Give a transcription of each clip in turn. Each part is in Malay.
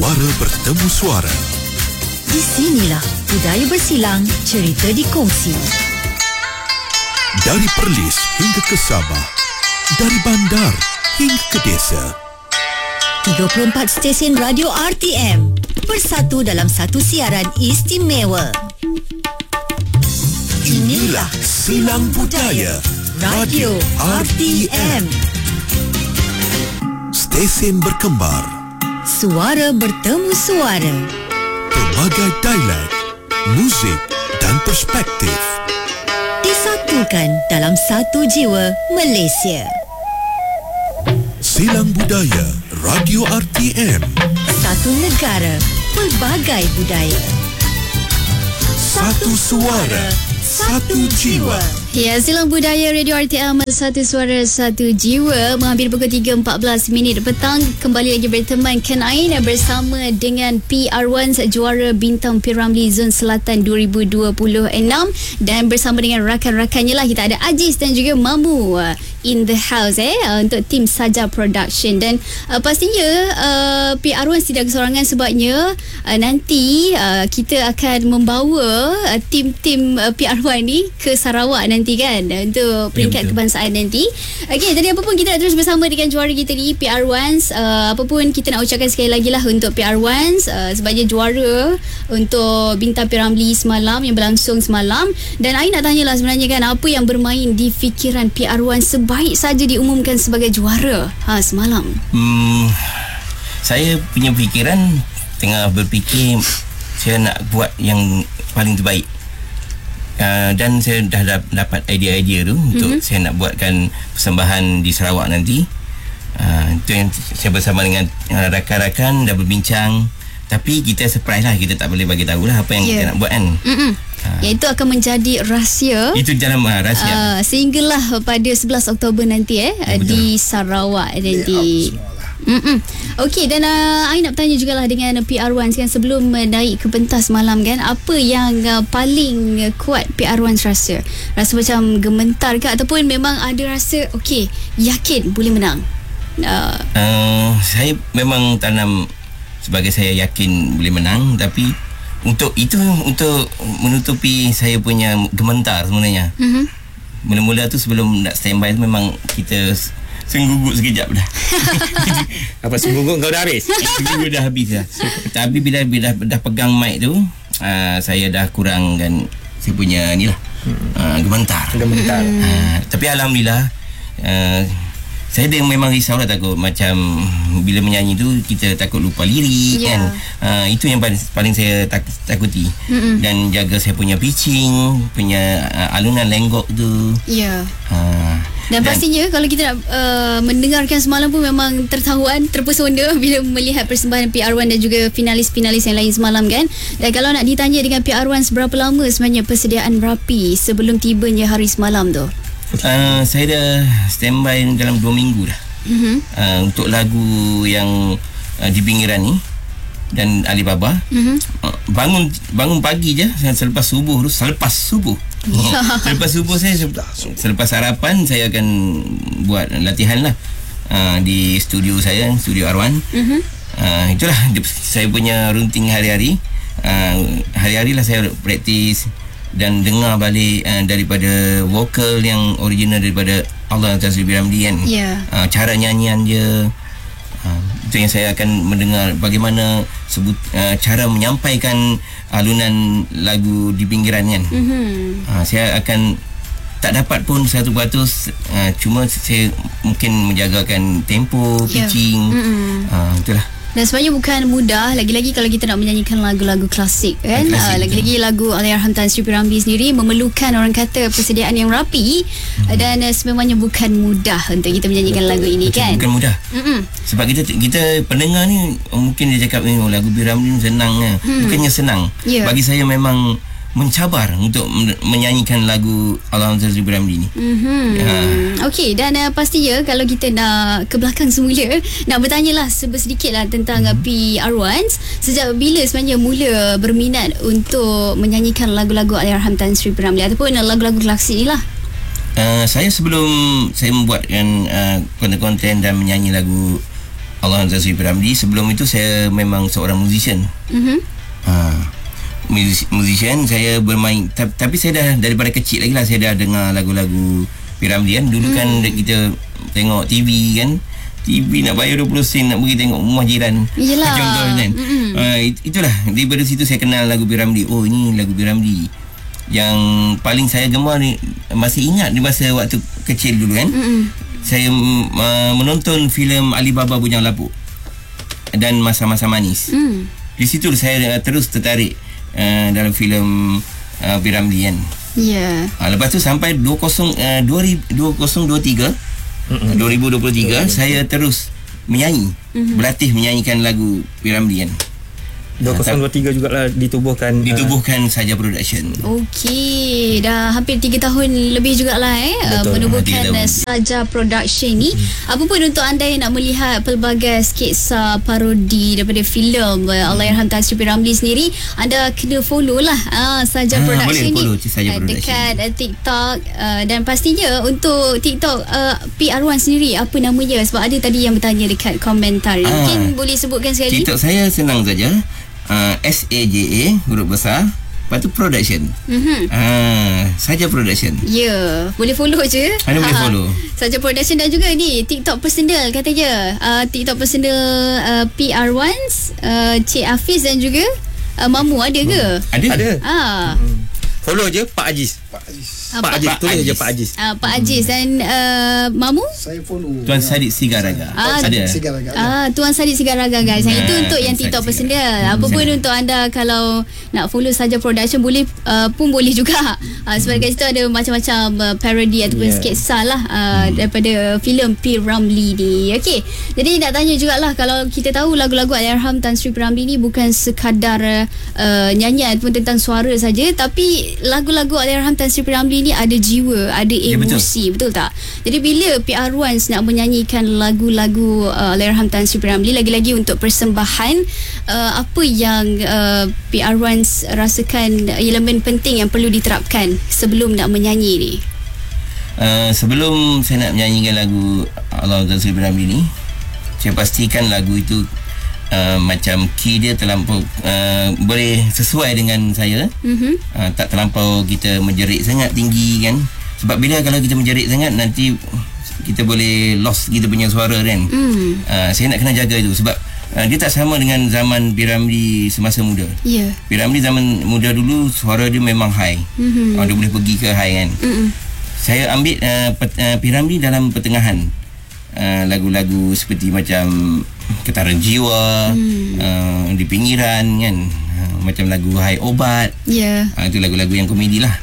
Suara bertemu suara. Di sinilah budaya bersilang, cerita dikongsi. Dari Perlis hingga ke Sabah, dari bandar hingga ke desa. 34 stesen radio RTM bersatu dalam satu siaran istimewa. Inilah Silang Budaya Radio RTM. Stesen berkembar, Suara bertemu suara. pelbagai dialek, muzik dan perspektif. Disatukan dalam satu jiwa Malaysia. Silang Budaya Radio RTM. Satu negara, pelbagai budaya. Satu suara, satu jiwa. Ya, Silang Budaya Radio RTM, satu suara, satu jiwa. Menghampiri pukul 3.14 petang. Kembali lagi berteman Ken Ain bersama dengan PR1 juara Bintang P. Ramlee Zon Selatan 2026. Dan bersama dengan rakan-rakannya lah, kita ada Aziz dan juga Mamu in the house untuk tim Saja Production. Dan pastinya PR1 tidak kesorangan, sebabnya nanti kita akan membawa tim-tim PR1 ni ke Sarawak nanti kan, untuk peringkat kebangsaan nanti. Okey, jadi apa pun kita nak terus bersama dengan juara kita ni PR1. Apa pun kita nak ucapkan sekali lagi lah untuk PR1 sebagai juara untuk Bintang P. Ramlee semalam yang berlangsung semalam. Dan Ain nak tanyalah sebenarnya kan, apa yang bermain di fikiran PR1 sebaik saja diumumkan sebagai juara semalam? Saya punya fikiran tengah berfikir saya nak buat yang paling terbaik. Dan saya dah dapat idea-idea tu untuk saya nak buatkan persembahan di Sarawak nanti. Itu yang saya bersama dengan rakan-rakan dah berbincang. Tapi kita surprise lah, kita tak boleh bagi tahu lah apa yang kita nak buat kan. Iaitu akan menjadi rahsia. Itu dalam rahsia. Sehinggalah pada 11 Oktober nanti di Sarawak nanti. Okey, dan Ain nak bertanya jugalah dengan PR1 kan, sebelum naik ke pentas malam kan, apa yang paling kuat PR1 rasa? Rasa macam gementar ke, ataupun memang ada rasa okey, yakin boleh menang? Saya memang tanam sebagai saya yakin boleh menang, tapi untuk menutupi saya punya gementar sebenarnya. Mula-mula tu sebelum nak standby tu memang kita senggugut sekejap dah. Apa senggugut kau dah habis? Senggugut dah habis dah. Tapi bila dah pegang mic tu, saya dah kurangkan saya punya ni lah, gementar. Tapi alhamdulillah, saya memang risau lah, takut macam bila menyanyi tu kita takut lupa lirik kan. Itu yang paling saya takuti. Dan jaga saya punya pitching, punya alunan lenggok tu. Dan pastinya kalau kita nak mendengarkan semalam pun memang terpesona bila melihat persembahan PR1 dan juga finalis-finalis yang lain semalam kan. Dan kalau nak ditanya dengan PR1, seberapa lama sebenarnya persediaan berapi sebelum tibanya hari semalam tu? Saya dah standby dalam 2 minggu dah. Untuk lagu yang di pinggiran ni dan Alibaba. Bangun pagi je selepas subuh. Selepas subuh saya, selepas sarapan saya akan buat latihan lah di studio saya, studio Arwan. Itulah saya punya rutin hari-hari. Hari-hari lah saya praktis dan dengar balik daripada vokal yang original daripada Allah Ta'ala P. Ramlee kan. Cara nyanyian dia, itu yang saya akan mendengar bagaimana cara menyampaikan alunan lagu di pinggiran kan. Saya akan tak dapat pun 100%, cuma saya mungkin menjagakan tempo, pitching. Itulah. Dan sebenarnya bukan mudah, lagi-lagi kalau kita nak menyanyikan lagu-lagu klasik kan. Lagi-lagi lagu Allahyarham Tan Sri P. Ramlee sendiri memerlukan, orang kata, persediaan yang rapi. Dan sememangnya bukan mudah untuk kita menyanyikan lagu ini kan. Bukan mudah. Sebab kita pendengar ni mungkin dia cakap lagu P. Ramlee senang kan. Bukannya senang. Bagi saya memang mencabar untuk menyanyikan lagu Allahyarham Tan Sri P. Ramlee ni. Okey, dan pastinya kalau kita nak ke belakang semula, nak bertanyalah sedikit lah tentang PR1. Sejak bila sebenarnya mula berminat untuk menyanyikan lagu-lagu Allahyarham Tan Sri P. Ramlee ataupun lagu-lagu klasik ni lah? Saya sebelum saya membuatkan konten-konten dan menyanyi lagu Allahyarham Tan Sri P. Ramlee. Sebelum itu saya memang seorang musician. Musician, saya bermain, tapi saya dah daripada kecil lagi lah saya dah dengar lagu-lagu P. Ramlee kan. Dulu kan kita tengok TV kan, TV nak bayar 20 sen nak pergi tengok rumah jiran. Yelah. Contoh kan. Itulah, daripada situ saya kenal lagu P. Ramlee. Oh, ini lagu P. Ramlee. Yang paling saya gemar ni, masih ingat di masa waktu kecil dulu kan. Saya menonton filem Alibaba Bujang Lapuk dan Masa-Masa Manis. Di situ saya terus tertarik dalam filem P. Ramlee kan. Ya. Lepas tu sampai 2023 saya terus menyanyi, berlatih menyanyikan lagu P. Ramlee kan. 2023 jugalah ditubuhkan Saja Production. Okey, dah hampir 3 tahun lebih jugalah menubuhkan Saja Production ni. Apa pun untuk anda yang nak melihat pelbagai sketsa parodi daripada filem Allahyarham Tan Sri P. Ramlee sendiri, anda kena follow lah Saja Production boleh follow ni Saja Production dekat TikTok, dan pastinya untuk TikTok PR1 sendiri apa namanya, sebab ada tadi yang bertanya dekat komentar. Mungkin boleh sebutkan sekali. TikTok saya senang saja, SAJA huruf besar, lepas tu Production. Saja Production. Ya, boleh follow je. Anda boleh follow Saja Production, dan juga ni TikTok personal katanya. TikTok personal PR1, Cik Hafiz dan juga Mamu ada ke? Ada. Follow je Pak Aziz. Pak Aziz, tulis je Pak Aziz. Pak Aziz dan Mamu? Saya follow Tuan Saddiq Sigaraga. Ada. Tuan Saddiq Sigaraga guys. Itu untuk yang TikTok personal. Apa pun untuk anda kalau nak follow Saja Production boleh pun boleh juga. Sebab kat situ ada macam-macam parody ataupun sketsa lah daripada filem P. Ramlee ni. Okey. Jadi nak tanya jugalah, kalau kita tahu lagu-lagu Allahyarham Tan Sri P. Ramlee ni bukan sekadar nyanyian ataupun tentang suara saja, tapi lagu-lagu Allahyarham Tan Sri P. Ramlee ni ada jiwa, ada emosi, betul tak? Jadi bila PR1 nak menyanyikan lagu-lagu Allahyarham Tan Sri P. Ramlee, lagi-lagi untuk persembahan, apa yang PR1 rasakan elemen penting yang perlu diterapkan sebelum nak menyanyi ni? Sebelum saya nak menyanyikan lagu Allahyarham Tan Sri P. Ramlee ni, saya pastikan lagu itu macam key dia terlampau boleh sesuai dengan saya. Tak terlampau kita menjerit sangat tinggi kan, sebab bila kalau kita menjerit sangat nanti kita boleh lost kita punya suara kan. Saya nak kena jaga itu, sebab dia tak sama dengan zaman P. Ramlee semasa muda. P. Ramlee zaman muda dulu suara dia memang high. Dia boleh pergi ke high kan. Saya ambil P. Ramlee dalam pertengahan, lagu-lagu seperti macam Getaran Jiwa, Di Pinggiran kan, macam lagu Hai Obat. Itu lagu-lagu yang komedi lah.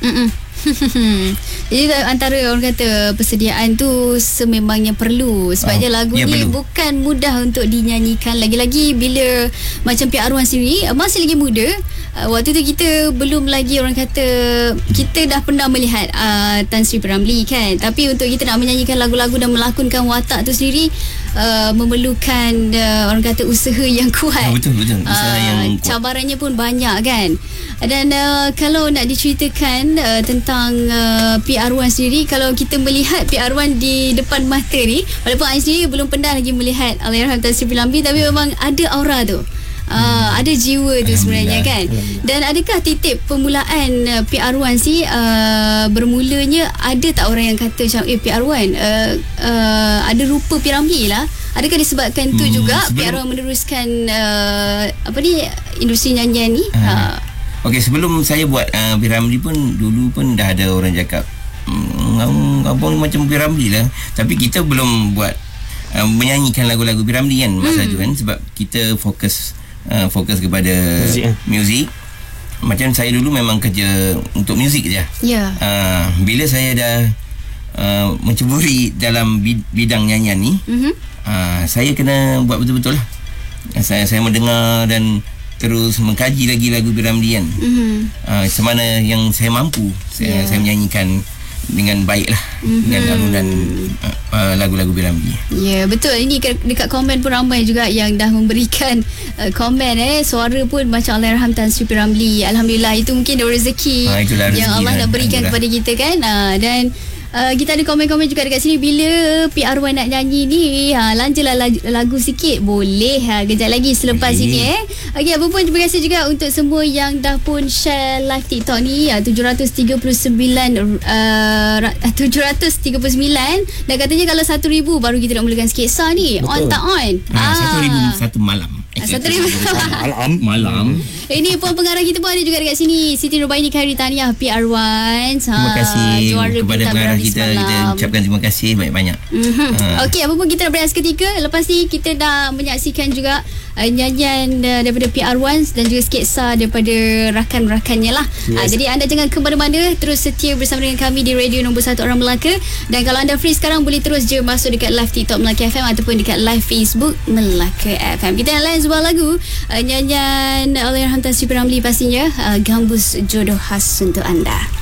Jadi antara orang kata persediaan tu sememangnya perlu, sebabnya lagu ni perlu. Bukan mudah untuk dinyanyikan, lagi-lagi bila macam PR1 sendiri masih lagi muda. Waktu tu kita belum lagi orang kata kita dah pernah melihat Tan Sri P. Ramlee kan, tapi untuk kita nak menyanyikan lagu-lagu dan melakonkan watak tu sendiri memerlukan orang kata usaha yang kuat. Betul usaha yang kuat. Cabarannya pun banyak kan. Dan kalau nak diceritakan tentang PR1 sendiri, kalau kita melihat PR1 di depan mata ni, walaupun I sendiri belum pernah lagi melihat Allahyarham Tan Sri P. Ramlee, tapi memang ada aura tu. Ada jiwa tu sebenarnya kan. Dan adakah titik permulaan PR1 sih bermulanya, ada tak orang yang kata macam PR1 ada rupa P. Ramlee lah? Adakah disebabkan tu juga PR1 meneruskan industri nyanyian ni? Okey, sebelum saya buat P. Ramlee pun dulu pun dah ada orang cakap abang macam P. Ramlee lah, tapi kita belum buat menyanyikan lagu-lagu P. Ramlee kan masa tu kan, sebab kita fokus kepada muzik. Macam saya dulu memang kerja untuk muzik je. Bila saya dah menceburi dalam bidang nyanyian ni, saya kena buat betul-betul lah. Saya mendengar dan terus mengkaji lagi lagu P. Ramlee kan. Semana yang saya mampu saya menyanyikan dengan baik lah, dengan alunan lagu-lagu P. Ramlee. Ya, betul. Ini dekat komen pun ramai juga yang dah memberikan komen suara pun macam Allahyarham Tan Sri P. Ramlee. Alhamdulillah, itu mungkin rezeki yang Allah nak berikan kepada kita kan. Dan Kita ada komen-komen juga dekat sini. Bila PR1 nak nyanyi ni, lanjalah lagu sikit. Boleh. Kejap lagi selepas ini. Okey, apa pun terima kasih juga untuk semua yang dah pun share live TikTok ni. 739 dan katanya kalau 1,000 baru kita nak mulakan sketsa ni. Betul. On tak on? 1,000 satu malam. 1,000 Malam. Ini pun pengarah kita pun ada juga dekat sini. Siti Nurbaini Khairi tahniah PR1. Terima kasih juara kepada bintang pengarah Berakhir kita. semalam. Kita ucapkan terima kasih banyak-banyak. Okey, apa pun kita nak berehat seketika. Lepas ni kita dah menyaksikan juga nyanyian daripada PR1 dan juga sketsa daripada rakan-rakannya lah. Jadi anda jangan ke mana-mana, terus setia bersama dengan kami di radio nombor 1 orang Melaka. Dan kalau anda free sekarang, boleh terus je masuk dekat live TikTok Melaka FM ataupun dekat live Facebook Melaka FM. Kita nak lain sebuah lagu, nyanyian Allahyarham Tan Sri P. Ramlee pastinya, Gambus Jodoh khas untuk anda.